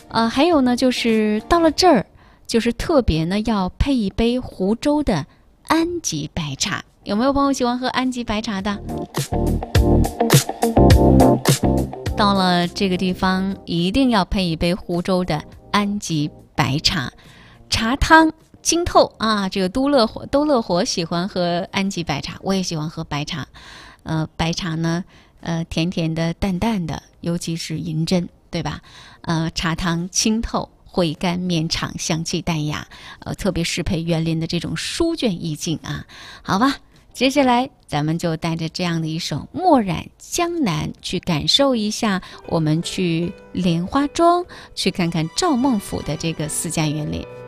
还有呢，就是到了这儿，就是特别呢要配一杯湖州的安吉白茶。有没有朋友喜欢喝安吉白茶的？到了这个地方，一定要配一杯湖州的安吉白茶，茶汤清透啊。这个都乐活喜欢喝安吉白茶，我也喜欢喝白茶。白茶呢，甜甜的、淡淡的，尤其是银针，对吧？茶汤清透，回甘绵长，香气淡雅，特别适配园林的这种书卷意境啊。好吧。接下来咱们就带着这样的一首《墨染江南》去感受一下，我们去莲花庄去看看赵孟俯的这个私家园林。